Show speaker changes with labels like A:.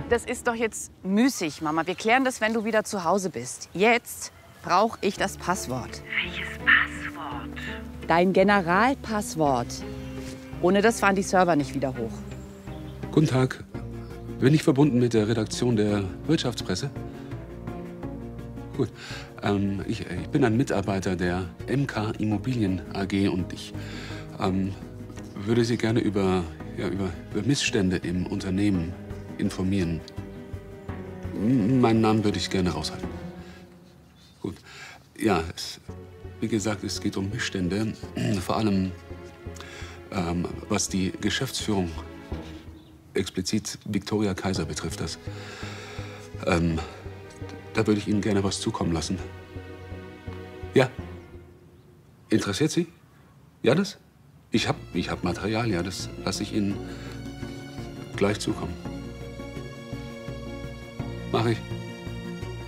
A: Das ist doch jetzt müßig, Mama. Wir klären das, wenn du wieder zu Hause bist. Jetzt brauche ich das Passwort.
B: Welches Passwort?
A: Dein Generalpasswort. Ohne das fahren die Server nicht wieder hoch.
C: Guten Tag. Bin ich verbunden mit der Redaktion der Wirtschaftspresse? Gut. Ich bin ein Mitarbeiter der MK Immobilien AG und ich würde Sie gerne über Missstände im Unternehmen informieren. Meinen Namen würde ich gerne raushalten. Gut. Ja, wie gesagt, es geht um Missstände, vor allem was die Geschäftsführung, explizit Viktoria Kaiser betrifft. Da würde ich Ihnen gerne was zukommen lassen. Ja? Interessiert Sie? Ja, das? Ich hab Material, ja, das lasse ich Ihnen gleich zukommen. Mach ich.